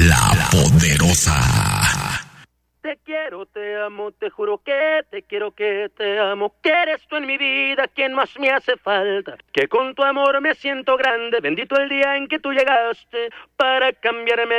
La Poderosa. Te quiero, te amo, te juro que te quiero, que te amo, que eres tú en mi vida quien más me hace falta, que con tu amor me siento grande, bendito el día en que tú llegaste para cambiarme